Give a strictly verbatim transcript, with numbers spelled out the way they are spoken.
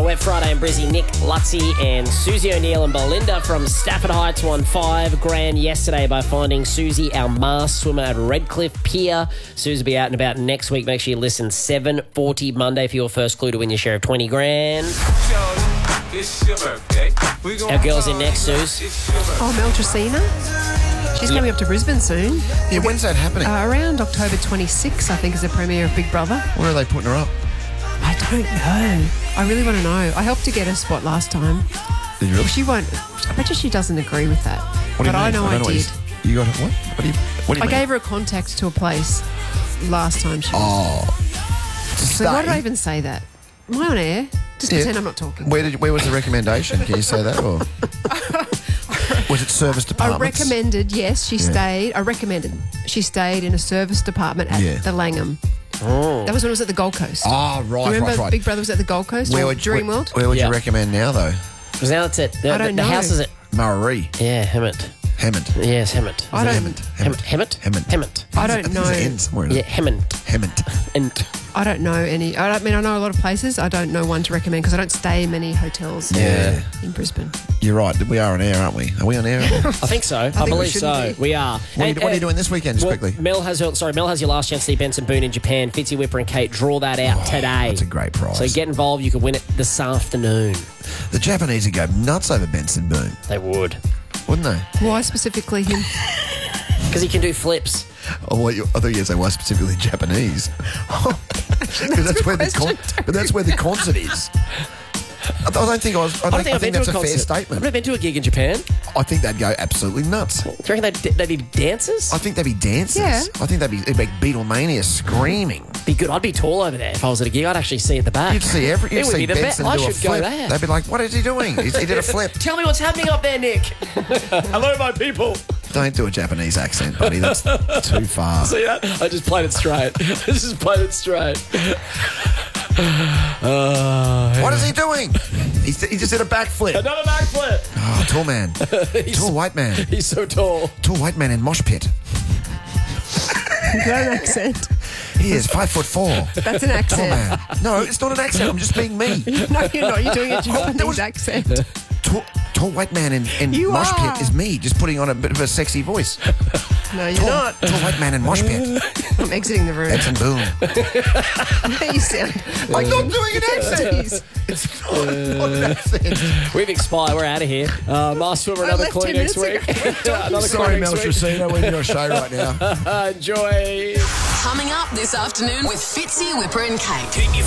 Wet Friday and Brizzy. Nick, Lutzy and Susie O'Neill and Belinda from Stafford Heights won five grand yesterday by finding Susie, our masked swimmer at Redcliffe Pier. Susie will be out and about next week. Make sure you listen seven forty Monday for your first clue to win your share of twenty grand. It's your birthday. Our girls in next, Suze. Oh, Mel Tracina. She's Yeah. coming up to Brisbane soon. Yeah, when's that happening? Uh, around October twenty-sixth, I think, is the premiere of Big Brother. Where are they putting her up? I don't know. I really want to know. I helped to get a spot last time. Did you really? She won't. I bet you she doesn't agree with that. What do you but I mean? know I, don't what did. You, you got what? What do you? What do you I mean? gave her a contact to a place last time she was. Oh. So why did Stay. I even say that? Am I on air? Just Yeah. pretend I'm not talking. Where did? Where was the recommendation? Can you say that, or was it service I departments? recommended, yes, she Yeah. stayed. I recommended she stayed in a service department at Yeah. the Langham. Oh. That was when it was at the Gold Coast. Oh, right, Remember right, right. Big Brother was at the Gold Coast Where or would Dream where, World? Where would Yeah. you recommend now, though? Because now it's at the, I the, don't the know. house is at. Murray, Yeah, Hemmett. Hemmant, Yes, Hemmett. I don't. Hemmant, Hemmett. Hemmett? Hemmant. Hemmett. I don't There's know. an N somewhere. in Yeah, it. Hemmett. Hemmant. And I don't know any. I don't I mean I know a lot of places. I don't know one to recommend because I don't stay in many hotels. Yeah. in Brisbane. You're right. We are on air, aren't we? Are we on air? I think so. I, think we believe should so. be. We are. What, are you, And, what are you uh, doing this weekend, just well, quickly? Mel has her, sorry, Mel has your last chance to see Benson Boone in Japan. Fitzy Whipper and Kate draw that out today. That's a great prize. So get involved. You could win it this afternoon. The Japanese would go nuts over Benson Boone, They would. wouldn't they? Why specifically him? Because he can do flips. Oh, what you, I thought you were going to say why specifically Japanese. Because that's where the con- but that's where the concert is. I don't think I was. I don't, I don't think I I've think been that's to a a fair concert. I've statement. never been to a gig in Japan. Do I think they'd go absolutely nuts. you reckon they'd, they'd be dancers? I think they'd be dancers. Yeah. I think they'd be, it'd be Beatlemania screaming. Be good. I'd be tall over there if I was at a gig. I'd actually see at the back. You'd see every. You'd It would see be the Benson best. I do a should go flip. there. They'd be like, "What is he doing? He's, he did a flip." Tell me what's happening up there, Nick. Hello, my people. Don't do a Japanese accent, buddy. That's too far. See that? I just played it straight. I just played it straight. Uh, What is he doing? He's, he just did a backflip. Another backflip. Oh, tall man. Tall white man. He's so tall. Tall white man in mosh pit. Is that an accent? He is five foot four. That's an Tall accent. man. No, it's not an accent. I'm just being me. No, you're not. You're doing a that Japanese was- accent. Tall, tall white man in, in You mosh are. pit is me, just putting on a bit of a sexy voice. No, you're Tall, not. tall white man in mosh pit. I'm exiting the room. Benson Boone. You sound. I'm not doing an accent. It's not, not an accent. We've expired. We're out of here. Uh, Master Swimmer, another left clue ten next minutes week. another clue Sorry, Mel next week. Tracino. We're in your show right now. Enjoy. Coming up this afternoon with Fitzy, Whipper and Kate. Keep your